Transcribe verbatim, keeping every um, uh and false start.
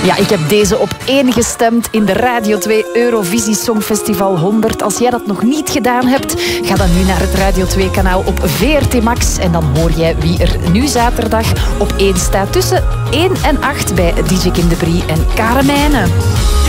Ja, ik heb deze op één gestemd in de Radio twee Eurovisie Songfestival honderd. Als jij dat nog niet gedaan hebt, ga dan nu naar het Radio twee kanaal op V R T Max. En dan hoor jij wie er nu zaterdag op één staat tussen één en acht bij D J Kim de Brie en Karen Mijnen.